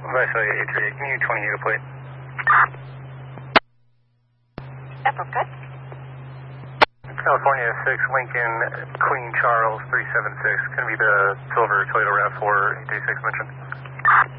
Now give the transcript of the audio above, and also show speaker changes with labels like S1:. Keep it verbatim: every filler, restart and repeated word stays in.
S1: Visalia eight three eight, can you twenty-eight a plate?
S2: That's good.
S1: California six, Lincoln, Queen Charles three seven six. Going to be the silver Toyota RAV four eight three six mentioned.